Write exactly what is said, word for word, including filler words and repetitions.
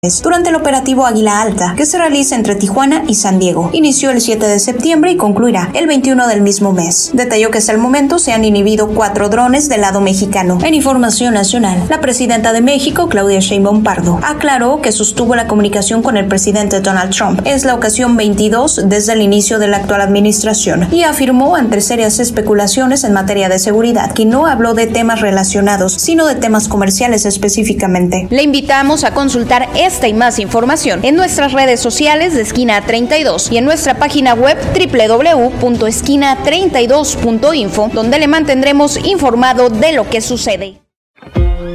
durante el operativo Águila Alta, que se realiza entre Tijuana y San Diego. Inició el siete de septiembre y concluirá el veintiuno del mismo mes. Detalló que hasta el momento se han inhibido cuatro drones del lado mexicano. En información nacional, la presidenta de México, Claudia Sheinbaum Pardo, aclaró que sostuvo la comunicación con el presidente Donald Trump. Es la ocasión veintidós desde el inicio de la actual administración y afirmó ante serias especulaciones en materia de seguridad que no habló de temas relacionados, sino de temas comerciales específicamente. Le invitamos a consultar esta y más información en nuestras redes sociales de Esquina treinta y dos y en nuestra página web doble u doble u doble u punto esquina treinta y dos punto info, donde le mantendremos informado de lo que sucede.